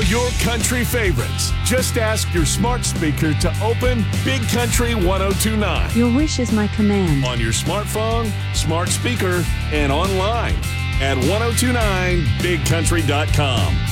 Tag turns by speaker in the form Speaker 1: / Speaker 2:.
Speaker 1: your country favorites. Just ask your smart speaker to open Big Country 1029
Speaker 2: Your wish is my command.
Speaker 1: on your smartphone, smart speaker, and online at 1029bigcountry.com.